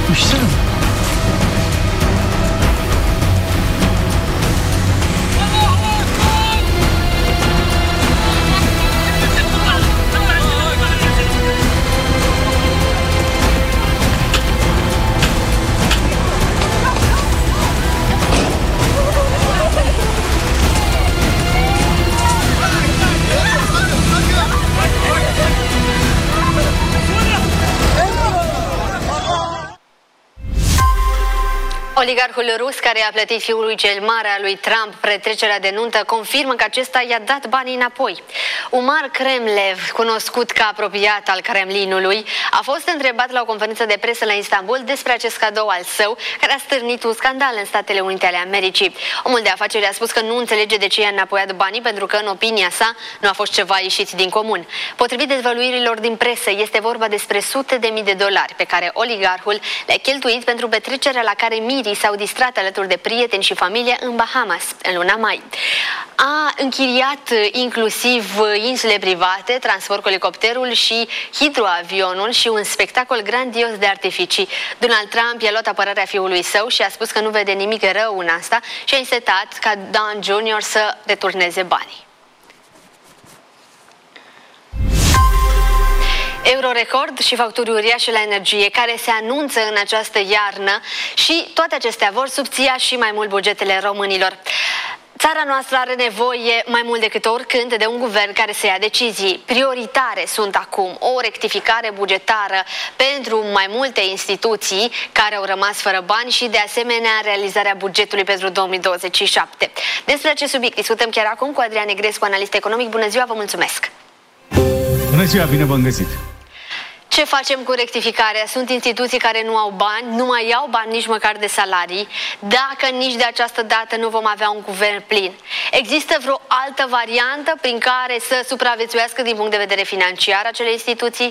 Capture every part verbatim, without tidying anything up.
câștigă. Oligarhul rus care a plătit fiului cel mare al lui Trump petrecerea de nuntă confirmă că acesta i-a dat banii înapoi. Umar Kremlev, cunoscut ca apropiat al Kremlinului, a fost întrebat la o conferință de presă la Istanbul despre acest cadou al său, care a stârnit un scandal în Statele Unite ale Americii. Omul de afaceri a spus că nu înțelege de ce i-a înapoiat banii, pentru că, în opinia sa, nu a fost ceva ieșit din comun. Potrivit dezvăluirilor din presă, este vorba despre sute de mii de dolari pe care oligarhul le-a cheltuit pentru petrecerea la care mirii s-au distrat alături de prieteni și familie în Bahamas, în luna mai. A închiriat inclusiv insule private, transport cu elicopterul și hidroavionul și un spectacol grandios de artificii. Donald Trump i-a luat apărarea fiului său și a spus că nu vede nimic rău în asta și a insitat ca Don junior să returneze banii. Eurorecord și facturi uriașe la energie care se anunță în această iarnă și toate acestea vor subția și mai mult bugetele românilor. Țara noastră are nevoie mai mult decât oricând de un guvern care să ia decizii. Prioritare sunt acum o rectificare bugetară pentru mai multe instituții care au rămas fără bani și de asemenea realizarea bugetului pentru două mii douăzeci și șapte. Despre acest subiect discutăm chiar acum cu Adrian Negrescu, analist economic. Bună ziua, vă mulțumesc! Bună ziua, bine v-am găsit! Ce facem cu rectificarea? Sunt instituții care nu au bani, nu mai iau bani nici măcar de salarii. Dacă nici de această dată nu vom avea un guvern plin, există vreo altă variantă prin care să supraviețuiască din punct de vedere financiar acele instituții?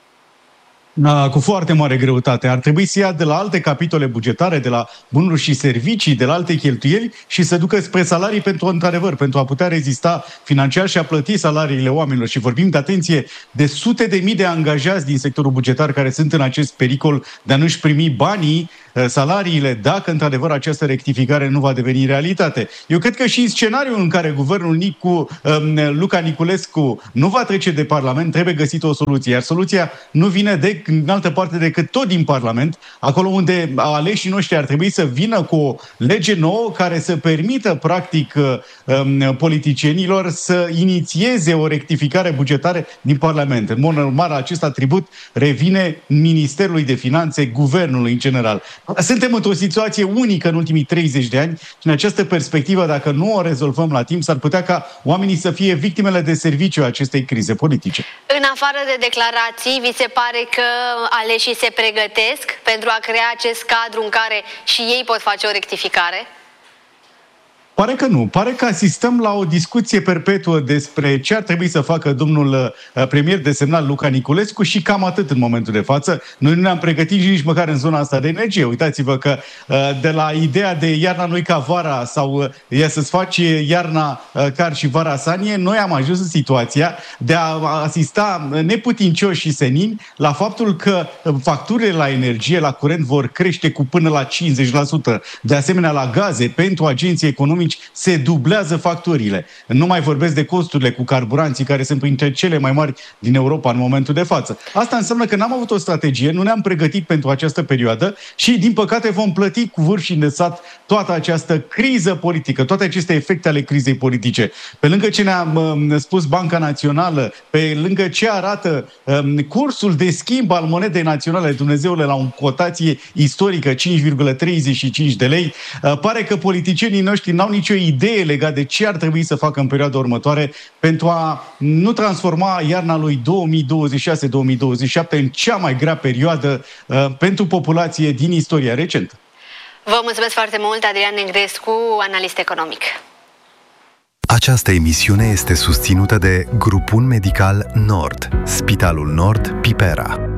Da, cu foarte mare greutate. Ar trebui să ia de la alte capitole bugetare, de la bunuri și servicii, de la alte cheltuieli și să ducă spre salarii pentru, într-adevăr, pentru a putea rezista financiar și a plăti salariile oamenilor. Și vorbim, de atenție, de sute de mii de angajați din sectorul bugetar care sunt în acest pericol de a nu-și primi banii, salariile, dacă într-adevăr această rectificare nu va deveni realitate. Eu cred că și în scenariul în care guvernul Nicu, Luca Niculescu nu va trece de Parlament, trebuie găsit o soluție. Iar soluția nu vine de în altă parte decât tot din Parlament, acolo unde aleșii noștri ar trebui să vină cu o lege nouă care să permită, practic, politicienilor să inițieze o rectificare bugetară din Parlament. În mod normal, acest atribut revine Ministerului de Finanțe, guvernului în general. Suntem într-o situație unică în ultimii treizeci de ani și în această perspectivă, dacă nu o rezolvăm la timp, s-ar putea ca oamenii să fie victimele de serviciu a acestei crize politice. În afară de declarații, vi se pare că aleșii se pregătesc pentru a crea acest cadru în care și ei pot face o rectificare? Pare că nu. Pare că asistăm la o discuție perpetuă despre ce ar trebui să facă domnul premier desemnat Luca Niculescu și cam atât în momentul de față. Noi nu ne-am pregătit nici măcar în zona asta de energie. Uitați-vă că de la ideea de iarna nu-i ca vara sau e să-ți faci iarna car și vara sanie, noi am ajuns în situația de a asista neputincioși și senini la faptul că facturile la energie, la curent, vor crește cu până la cincizeci la sută. De asemenea, la gaze, pentru agenții economici, se dublează facturile. Nu mai vorbesc de costurile cu carburanții, care sunt printre cele mai mari din Europa în momentul de față. Asta înseamnă că n-am avut o strategie, nu ne-am pregătit pentru această perioadă și, din păcate, vom plăti cu vârf și îndesat toată această criză politică, toate aceste efecte ale crizei politice. Pe lângă ce ne-a spus Banca Națională, pe lângă ce arată um, cursul de schimb al monedei naționale, Dumnezeule, la o cotație istorică, cinci virgulă treizeci și cinci de lei, uh, pare că politicienii noștri n-au nicio idee legat de ce ar trebui să facă în perioada următoare pentru a nu transforma iarna lui două mii douăzeci și șase două mii douăzeci și șapte în cea mai grea perioadă uh, pentru populație din istoria recentă. Vă mulțumesc foarte mult, Adrian Negrescu, analist economic. Această emisiune este susținută de Grupul Medical Nord, Spitalul Nord Pipera.